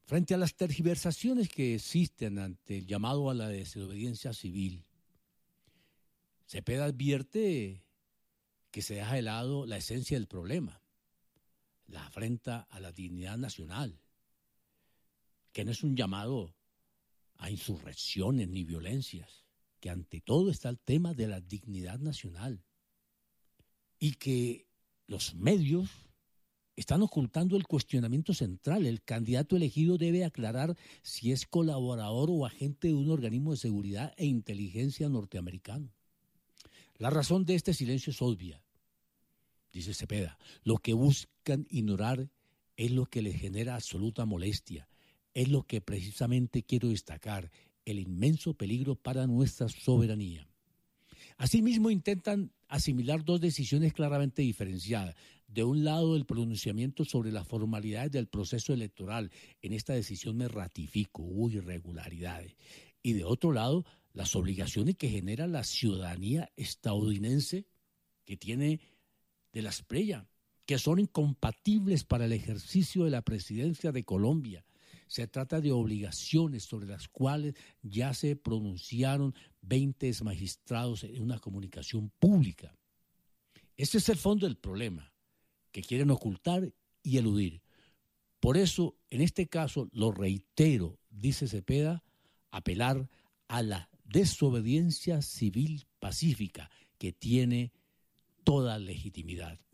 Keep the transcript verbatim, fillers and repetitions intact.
Frente a las tergiversaciones que existen ante el llamado a la desobediencia civil, Cepeda advierte que se deja de lado la esencia del problema, la afrenta a la dignidad nacional, que no es un llamado a insurrecciones ni violencias, que ante todo está el tema de la dignidad nacional y que los medios están ocultando el cuestionamiento central. El candidato elegido debe aclarar si es colaborador o agente de un organismo de seguridad e inteligencia norteamericano. La razón de este silencio es obvia, dice Cepeda. Lo que buscan ignorar es lo que les genera absoluta molestia. Es lo que precisamente quiero destacar, el inmenso peligro para nuestra soberanía. Asimismo, intentan asimilar dos decisiones claramente diferenciadas. De un lado, el pronunciamiento sobre las formalidades del proceso electoral. En esta decisión me ratifico, hubo irregularidades. Y de otro lado, las obligaciones que genera la ciudadanía estadounidense que tiene de la Espriella, que son incompatibles para el ejercicio de la presidencia de Colombia. Se trata de obligaciones sobre las cuales ya se pronunciaron veinte magistrados en una comunicación pública. Este es el fondo del problema, que quieren ocultar y eludir. Por eso, en este caso, lo reitero, dice Cepeda, apelar a la desobediencia civil pacífica que tiene toda legitimidad.